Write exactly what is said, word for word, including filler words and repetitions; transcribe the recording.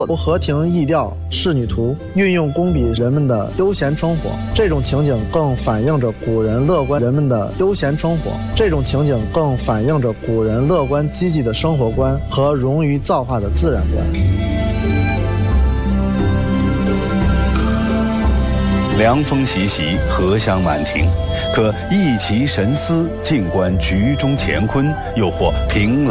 河亭逸调仕女图，运用工笔人们的悠闲生活，这种情景更反映着古人乐观人们的悠闲生活，这种情景更反映着古人乐观积极的生活观和融于造化的自然观。 凉风习习，荷香满庭，可意其神思，静观局中乾坤，又或凭栏